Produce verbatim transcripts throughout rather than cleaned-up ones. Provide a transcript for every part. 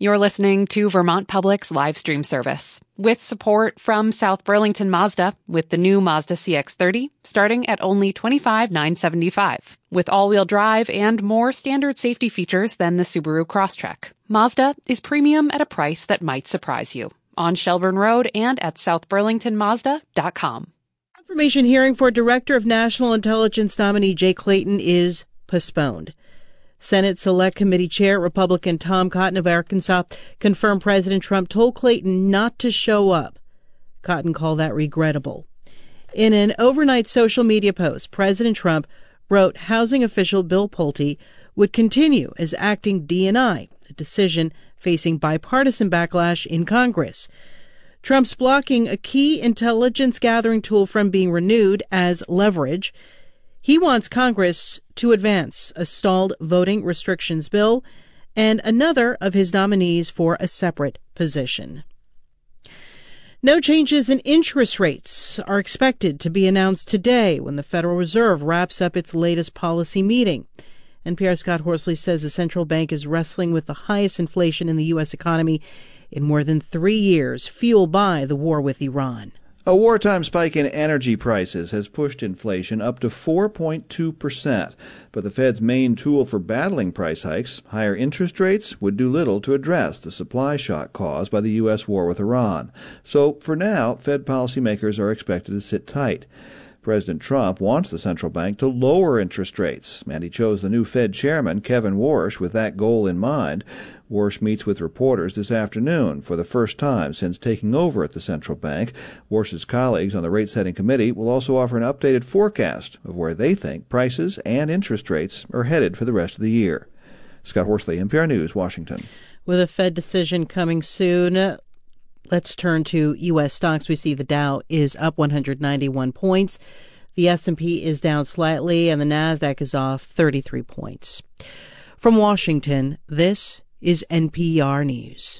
You're listening to Vermont Public's live stream service with support from South Burlington Mazda with the new Mazda C X thirty starting at only twenty-five thousand nine hundred seventy-five dollars. With all-wheel drive and more standard safety features than the Subaru Crosstrek, Mazda is premium at a price that might surprise you. On Shelburne Road and at south burlington mazda dot com. Confirmation hearing for Director of National Intelligence nominee Jay Clayton is postponed. Senate Select Committee Chair Republican Tom Cotton of Arkansas confirmed President Trump told Clayton not to show up. Cotton called that regrettable. In an overnight social media post, President Trump wrote housing official Bill Pulte would continue as acting D N I, a decision facing bipartisan backlash in Congress. Trump's blocking a key intelligence gathering tool from being renewed as leverage. He wants Congress to advance a stalled voting restrictions bill and another of his nominees for a separate position. No changes in interest rates are expected to be announced today when the Federal Reserve wraps up its latest policy meeting. N P R's Scott Horsley says the central bank is wrestling with the highest inflation in the U S economy in more than three years, fueled by the war with Iran. A wartime spike in energy prices has pushed inflation up to four point two percent. But the Fed's main tool for battling price hikes, higher interest rates, would do little to address the supply shock caused by the U S war with Iran. So, for now, Fed policymakers are expected to sit tight. President Trump wants the central bank to lower interest rates, and he chose the new Fed chairman, Kevin Warsh, with that goal in mind. Warsh meets with reporters this afternoon for the first time since taking over at the central bank. Warsh's colleagues on the rate-setting committee will also offer an updated forecast of where they think prices and interest rates are headed for the rest of the year. Scott Horsley, N P R News, Washington. With a Fed decision coming soon, let's turn to U S stocks. We see the Dow is up one hundred ninety-one points. The S and P is down slightly, and the Nasdaq is off thirty-three points. From Washington, this is N P R News.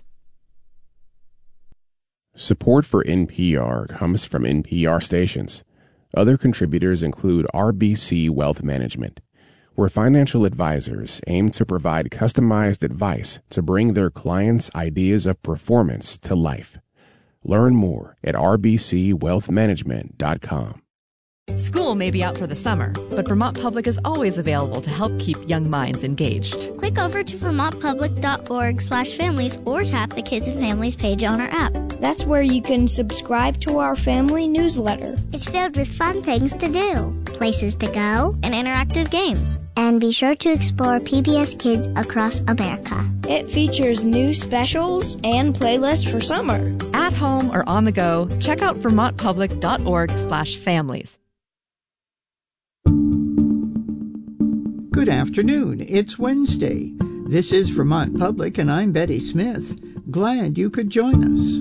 Support for N P R comes from N P R stations. Other contributors include R B C Wealth Management, where financial advisors aim to provide customized advice to bring their clients' ideas of performance to life. Learn more at r b c wealth management dot com. School may be out for the summer, but Vermont Public is always available to help keep young minds engaged. Click over to vermont public dot org slash families or tap the Kids and Families page on our app. That's where you can subscribe to our family newsletter. It's filled with fun things to do, places to go, and interactive games. And be sure to explore P B S Kids across America. It features new specials and playlists for summer. At home or on the go, check out vermont public dot org slash families. Good afternoon. It's Wednesday. This is Vermont Public, and I'm Betty Smith. Glad you could join us.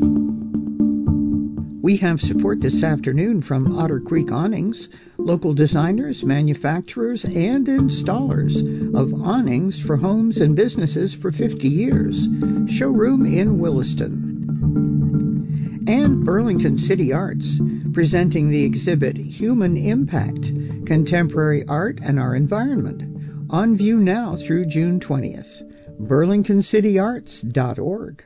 We have support this afternoon from Otter Creek Awnings, local designers, manufacturers, and installers of awnings for homes and businesses for fifty years. Showroom in Williston. And Burlington City Arts, presenting the exhibit Human Impact, Contemporary Art and Our Environment. On view now through June twentieth. burlington city arts dot org.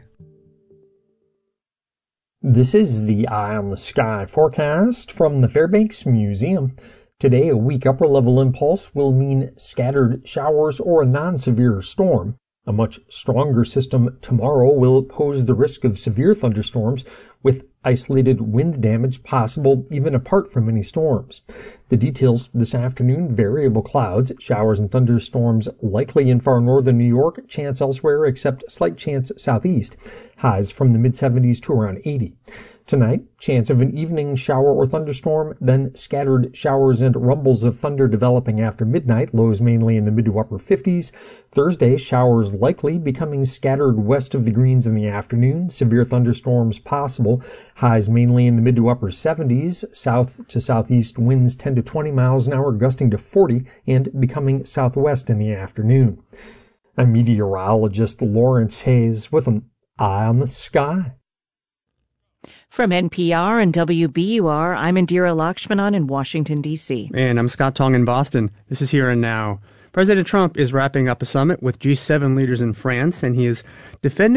This is the Eye on the Sky forecast from the Fairbanks Museum. Today, a weak upper-level impulse will mean scattered showers or a non-severe storm. A much stronger system tomorrow will pose the risk of severe thunderstorms, with isolated wind damage possible even apart from any storms. The details this afternoon: variable clouds, showers and thunderstorms likely in far northern New York, chance elsewhere except slight chance southeast. Highs from the mid seventies to around eighty. Tonight, chance of an evening shower or thunderstorm, then scattered showers and rumbles of thunder developing after midnight, lows mainly in the mid to upper fifties. Thursday, showers likely, becoming scattered west of the Greens in the afternoon, severe thunderstorms possible, highs mainly in the mid to upper seventies, south to southeast winds ten to twenty miles an hour, gusting to forty, and becoming southwest in the afternoon. I'm meteorologist Lawrence Hayes with an Eye on the Sky. From N P R and W B U R, I'm Indira Lakshmanan in Washington, D C And I'm Scott Tong in Boston. This is Here and Now. President Trump is wrapping up a summit with G seven leaders in France, and he is defending